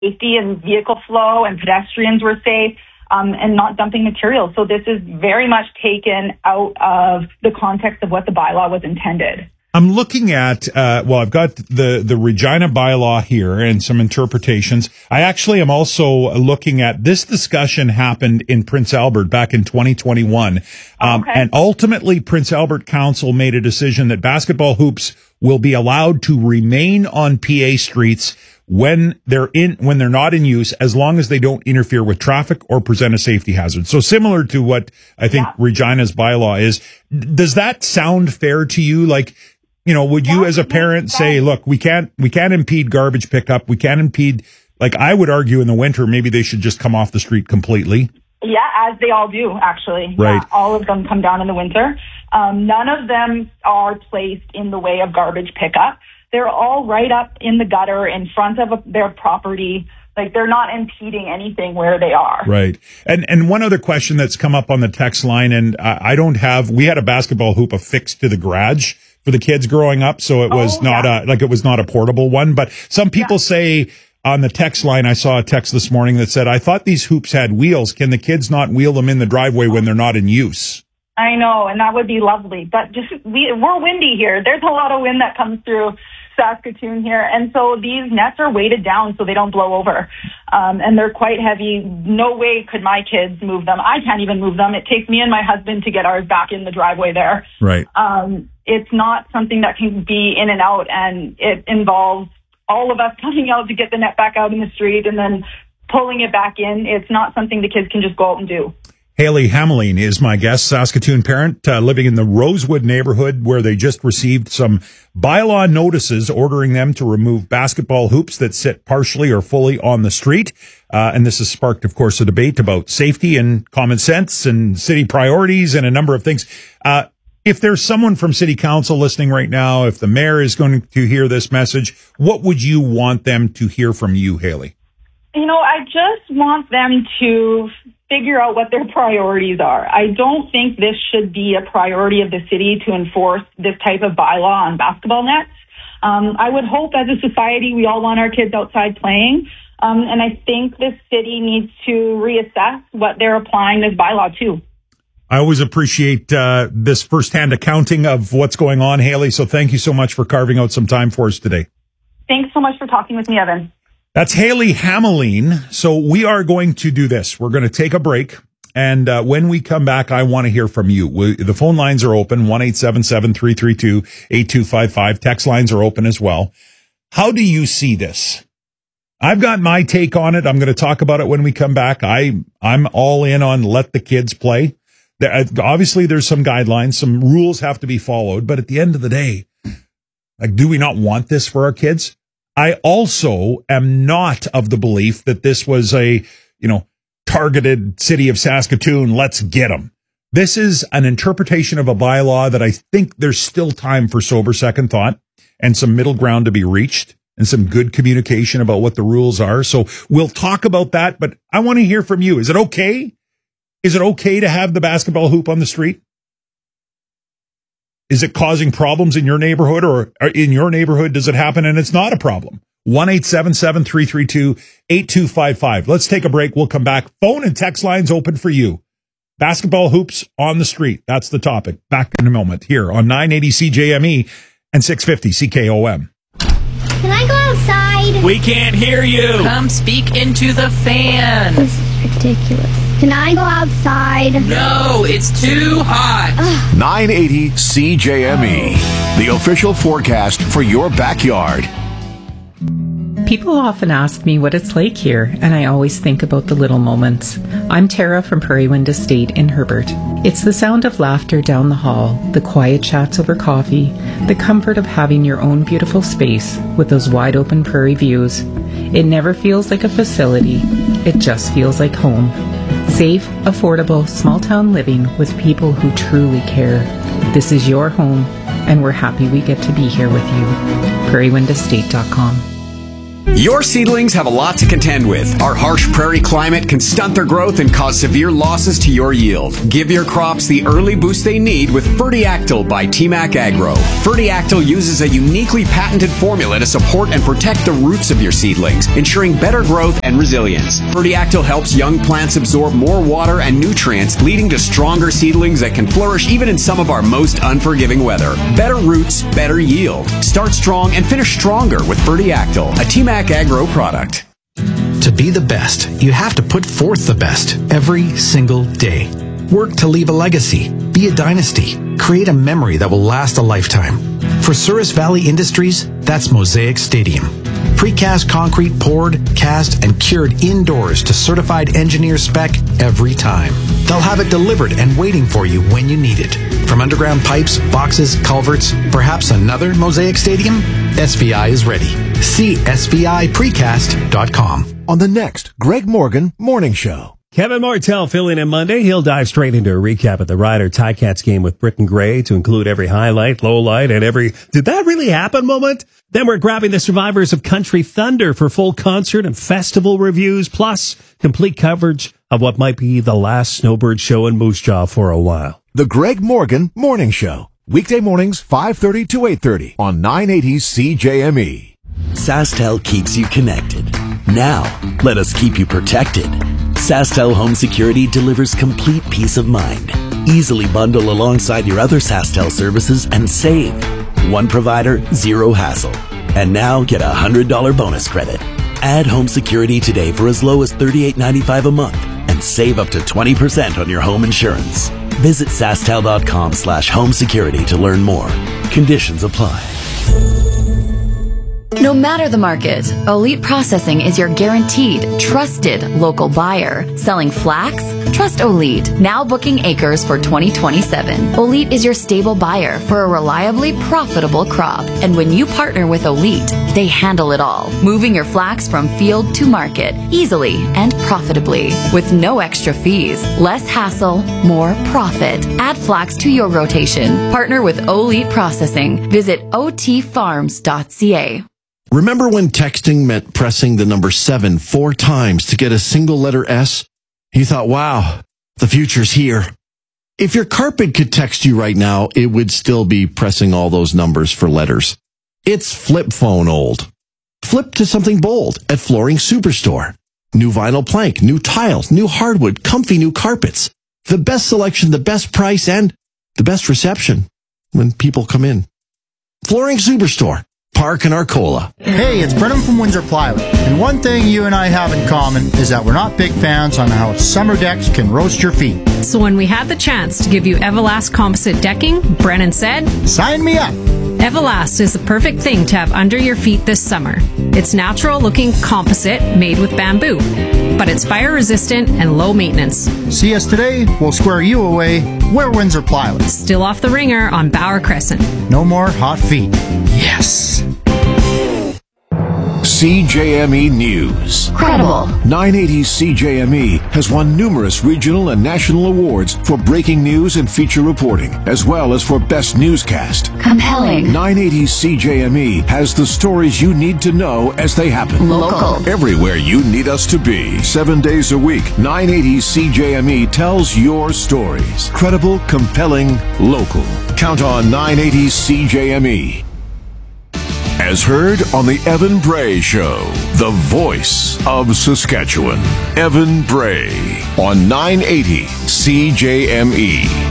safety and vehicle flow and pedestrians were safe. And not dumping materials. So this is very much taken out of the context of what the bylaw was intended. I'm looking at, I've got the Regina bylaw here and some interpretations. I actually am also looking at this discussion happened in Prince Albert back in 2021. And ultimately Prince Albert Council made a decision that basketball hoops will be allowed to remain on PA streets when they're not in use, as long as they don't interfere with traffic or present a safety hazard. So similar to what I think Regina's bylaw is. Does that sound fair to you? Like, would you as a parent say, look, we can't impede garbage pickup. We can't impede, like I would argue in the winter, maybe they should just come off the street completely. Yeah, as they all do, actually. Right. Yeah, all of them come down in the winter. None of them are placed in the way of garbage pickup. They're all right up in the gutter in front of their property. Like, they're not impeding anything where they are. Right. And one other question that's come up on the text line, and we had a basketball hoop affixed to the garage for the kids growing up, so it was not a portable one. But some people say on the text line, I saw a text this morning that said, I thought these hoops had wheels. Can the kids not wheel them in the driveway when they're not in use? I know, and that would be lovely. But we're windy here. There's a lot of wind that comes through Saskatoon here, and so these nets are weighted down so they don't blow over, and they're quite heavy. No way could my kids move them. I can't even move them. It takes me and my husband to get ours back in the driveway there. Right. It's not something that can be in and out, and it involves all of us coming out to get the net back out in the street and then pulling it back in. It's not something the kids can just go out and do. Hayley Hameline is my guest, Saskatoon parent, living in the Rosewood neighborhood, where they just received some bylaw notices ordering them to remove basketball hoops that sit partially or fully on the street. And this has sparked, of course, a debate about safety and common sense and city priorities and a number of things. If there's someone from City Council listening right now, if the mayor is going to hear this message, what would you want them to hear from you, Hayley? I just want them to figure out what their priorities are. I don't think this should be a priority of the city to enforce this type of bylaw on basketball nets. I would hope as a society we all want our kids outside playing, and I think the city needs to reassess what they're applying this bylaw to. I always appreciate this firsthand accounting of what's going on, Hayley, so thank you so much for carving out some time for us today. Thanks so much for talking with me, Evan. That's Hayley Hameline. So we are going to do this. We're going to take a break. And when we come back, I want to hear from you. The phone lines are open, 1-877-332-8255. Text lines are open as well. How do you see this? I've got my take on it. I'm going to talk about it when we come back. I'm all in on let the kids play. Obviously, there's some guidelines. Some rules have to be followed. But at the end of the day, do we not want this for our kids? I also am not of the belief that this was a, targeted city of Saskatoon. Let's get them. This is an interpretation of a bylaw that I think there's still time for sober second thought and some middle ground to be reached and some good communication about what the rules are. So we'll talk about that, but I want to hear from you. Is it okay? Is it okay to have the basketball hoop on the street? Is it causing problems in your neighborhood, or in your neighborhood, does it happen and it's not a problem? 1-877-332-8255. Let's take a break. We'll come back. Phone and text lines open for you. Basketball hoops on the street. That's the topic. Back in a moment here on 980 CJME and 650 CKOM. Can I go outside? We can't hear you. Come speak into the fan. This is ridiculous. Can I go outside? No, it's too hot. 980 CJME, the official forecast for your backyard. People often ask me what it's like here, and I always think about the little moments. I'm Tara from Prairie Wind Estate in Herbert. It's the sound of laughter down the hall, the quiet chats over coffee, the comfort of having your own beautiful space with those wide open prairie views. It never feels like a facility. It just feels like home. Safe, affordable, small-town living with people who truly care. This is your home, and we're happy we get to be here with you. PrairieWindEstate.com. Your seedlings have a lot to contend with. Our harsh prairie climate can stunt their growth and cause severe losses to your yield. Give your crops the early boost they need with Fertiactyl by TMAC Agro. Fertiactyl uses a uniquely patented formula to support and protect the roots of your seedlings, ensuring better growth and resilience. Fertiactyl helps young plants absorb more water and nutrients, leading to stronger seedlings that can flourish even in some of our most unforgiving weather. Better roots, better yield. Start strong and finish stronger with Fertiactyl, a TMAC Agro product. To be the best, you have to put forth the best every single day. Work to leave a legacy, be a dynasty, create a memory that will last a lifetime. For Souris Valley Industries, that's Mosaic Stadium. Precast concrete poured, cast, and cured indoors to certified engineer spec every time. They'll have it delivered and waiting for you when you need it. From underground pipes, boxes, culverts, perhaps another Mosaic Stadium? SVI is ready. See SVIPrecast.com. On the next Greg Morgan Morning Show. Kevin Martell filling in Monday. He'll dive straight into a recap of the Rider Ticats game with Britton Gray to include every highlight, low light, and every "did that really happen" moment. Then we're grabbing the survivors of Country Thunder for full concert and festival reviews, plus complete coverage of what might be the last snowbird show in Moose Jaw for a while. The Greg Morgan Morning Show. Weekday mornings, 5:30 to 8:30 on 980 CJME. SaskTel keeps you connected. Now, let us keep you protected. SaskTel Home Security delivers complete peace of mind. Easily bundle alongside your other SaskTel services and save. One provider, zero hassle. And now get a $100 bonus credit. Add home security today for as low as $38.95 a month and save up to 20% on your home insurance. Visit SaskTel.com/home security to learn more. Conditions apply. No matter the market, Elite Processing is your guaranteed, trusted local buyer. Selling flax? Trust Elite. Now booking acres for 2027. Elite is your stable buyer for a reliably profitable crop. And when you partner with Elite, they handle it all, moving your flax from field to market easily and profitably with no extra fees. Less hassle, more profit. Add flax to your rotation. Partner with Elite Processing. Visit otfarms.ca. Remember when texting meant pressing the number 7 4 times to get a single letter S? You thought, wow, the future's here. If your carpet could text you right now, it would still be pressing all those numbers for letters. It's flip phone old. Flip to something bold at Flooring Superstore. New vinyl plank, new tiles, new hardwood, comfy new carpets. The best selection, the best price, and the best reception when people come in. Flooring Superstore. Park in Arcola. Hey, it's Brennan from Windsor Plywood. And one thing you and I have in common is that we're not big fans on how summer decks can roast your feet. So when we had the chance to give you Everlast composite decking, Brennan said, "Sign me up." Everlast is the perfect thing to have under your feet this summer. It's natural-looking composite made with bamboo, but it's fire-resistant and low maintenance. See us today, we'll square you away. We're Windsor Plywood. Still off the ringer on Bauer Crescent. No more hot feet. Yes. CJME News. Credible. 980 CJME has won numerous regional and national awards for breaking news and feature reporting, as well as for best newscast. Compelling. 980 CJME has the stories you need to know as they happen. Local. Everywhere you need us to be. 7 days a week, 980 CJME tells your stories. Credible, compelling, local. Count on 980 CJME. As heard on the Evan Bray Show, the voice of Saskatchewan. Evan Bray on 980 CJME.